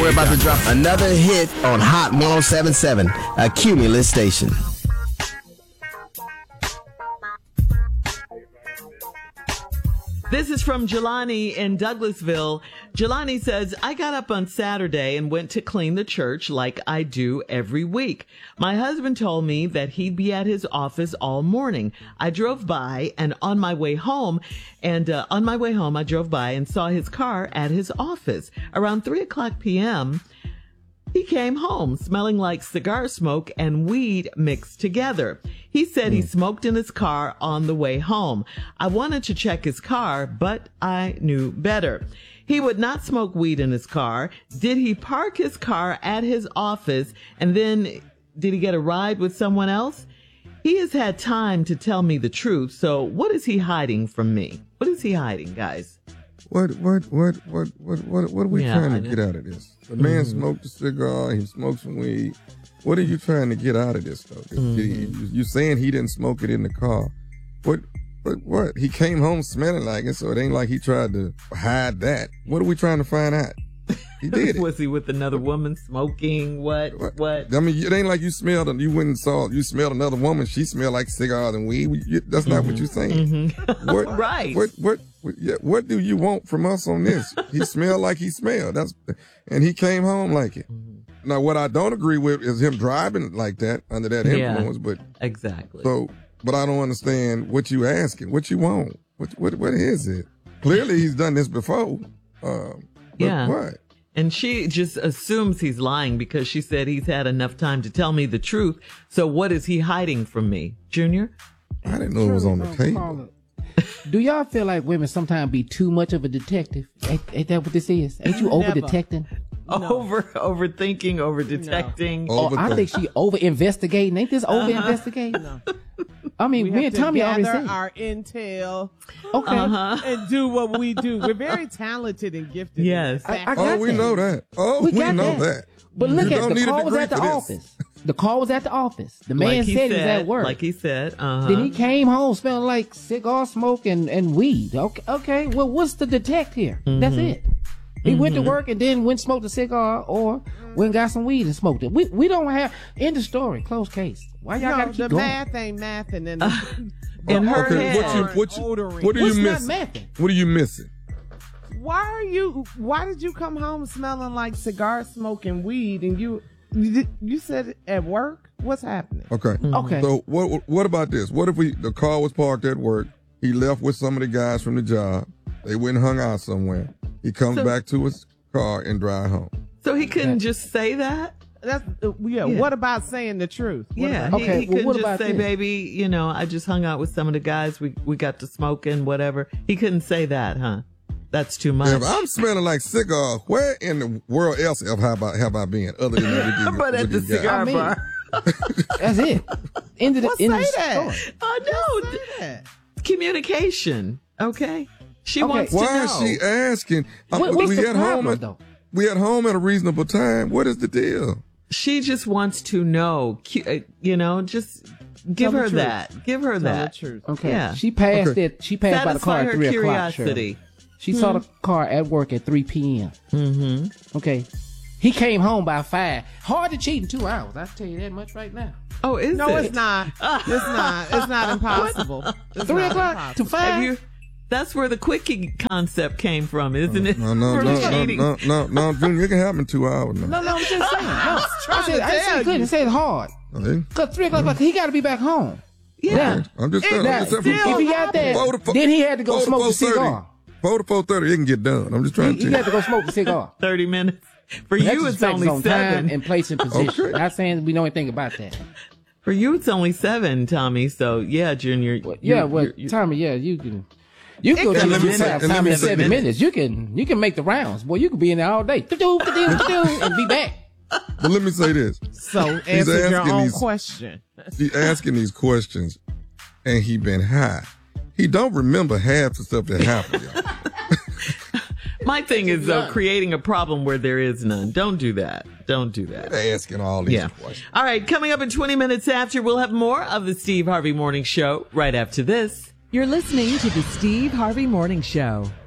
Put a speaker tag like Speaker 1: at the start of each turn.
Speaker 1: we're about to drop another hit on Hot 107.7, a Cumulus station.
Speaker 2: This is from Jelani in Douglasville. Jelani says, I got up on Saturday and went to clean the church like I do every week. My husband told me that he'd be at his office all morning. I drove by and on my way home, I drove by and saw his car at his office. Around 3:00 p.m., he came home smelling like cigar smoke and weed mixed together. He said he smoked in his car on the way home. I wanted to check his car, but I knew better. He would not smoke weed in his car. Did he park his car at his office and then did he get a ride with someone else? He has had time to tell me the truth. So what is he hiding from me? What is he hiding, guys?
Speaker 3: What are we trying to get out of this? The man smoked a cigar, he smoked some weed. What are you trying to get out of this, though? You saying he didn't smoke it in the car. What? He came home smelling like it, so it ain't like he tried to hide that. What are we trying to find out? He did it.
Speaker 2: Was he with another woman smoking? What?
Speaker 3: I mean, it ain't like you smelled you smelled another woman, she smelled like cigars and weed. That's not what you're saying.
Speaker 2: Right.
Speaker 3: What do you want from us on this? He smelled like he smelled. And he came home like it. Now, what I don't agree with is him driving like that under that influence. But
Speaker 2: exactly.
Speaker 3: But I don't understand what you asking. What you want? What is it? Clearly, he's done this before. What?
Speaker 2: And she just assumes he's lying because she said he's had enough time to tell me the truth. So what is he hiding from me, Junior?
Speaker 3: I didn't know it was on the table.
Speaker 4: Do y'all feel like women sometimes be too much of a detective? Ain't that what this is? Ain't you over detecting?
Speaker 2: No. Overthinking, over detecting.
Speaker 4: No. I think she over investigating. Ain't this over investigating?
Speaker 5: No.
Speaker 4: I mean, me and Tommy already
Speaker 5: gather
Speaker 4: said
Speaker 5: our intel,
Speaker 2: and
Speaker 5: do what we do. We're very talented and gifted.
Speaker 2: Yes,
Speaker 3: we know that. We know that.
Speaker 4: But look at the call was at the office. The call was at the office. The man said he was at work.
Speaker 2: Like he said.
Speaker 4: Then he came home smelling like cigar smoke and weed. Okay. Well, what's the detect here? That's it. He went to work and then went and smoked a cigar or went and got some weed and smoked it. We don't have, end of story, closed case. Why y'all gotta keep
Speaker 5: the
Speaker 4: going?
Speaker 5: math ain't math and then
Speaker 2: in her head.
Speaker 3: What are you missing? What are you missing?
Speaker 5: Why did you come home smelling like cigar smoke and weed and you said at work? What's happening?
Speaker 3: Okay. So what about this? What if the car was parked at work, he left with some of the guys from the job, they went and hung out somewhere, he comes back to his car and drive home.
Speaker 2: So he couldn't just say that?
Speaker 5: That's What about saying the truth?
Speaker 2: He couldn't just say, baby, I just hung out with some of the guys. We got to smoking, whatever. He couldn't say that, huh? That's too much.
Speaker 3: If I'm smelling like cigar, where in the world else have I been other than that?
Speaker 2: But at the cigar bar.
Speaker 4: That's it. End of the story.
Speaker 2: Oh no, communication. Okay, she wants to know.
Speaker 3: Why is she asking?
Speaker 4: What's the problem, though?
Speaker 3: We at home at a reasonable time. What is the deal?
Speaker 2: She just wants to know. Just give her that. Give her that.
Speaker 5: Tell the truth.
Speaker 4: Okay.
Speaker 2: Yeah.
Speaker 4: She passed it. She passed by the car at 3 o'clock.
Speaker 2: Curiosity.
Speaker 4: She saw the car at work at 3 p.m. Okay. He came home by 5. Hard to cheat in 2 hours. I tell you that much right now.
Speaker 2: Oh, is it?
Speaker 5: No, it's not. It's not. It's not impossible.
Speaker 4: 3 o'clock to 5.
Speaker 2: That's where the quickie concept came from, isn't it?
Speaker 3: No, Junior, it can happen in 2 hours.
Speaker 4: No, I'm just saying. No, I said good. I said hard. Because 3 o'clock, he got to be back home.
Speaker 2: Yeah.
Speaker 3: I'm just saying.
Speaker 4: If he got there, then he had to go smoke a cigar.
Speaker 3: 4 to 4:30, it can get done. I'm just trying to.
Speaker 4: He had to go smoke a cigar.
Speaker 2: 30 minutes. For you, it's only 7.
Speaker 4: Time and place and position.
Speaker 3: Okay.
Speaker 4: Not saying we know anything about that.
Speaker 2: For you, it's only 7, Tommy. So yeah, Junior.
Speaker 4: Tommy, you can. You can go to the time in 7 minutes. You can make the rounds. Boy, you can be in there all day. And be back.
Speaker 3: But let me say this.
Speaker 5: So answer your own question.
Speaker 3: He's asking these questions, and he been high. He don't remember half the stuff that happened, y'all.
Speaker 2: My thing is, though, creating a problem where there is none. Don't do that.
Speaker 3: They're asking all these questions.
Speaker 2: All right, coming up in 20 minutes after, we'll have more of the Steve Harvey Morning Show right after this.
Speaker 6: You're listening to the Steve Harvey Morning Show.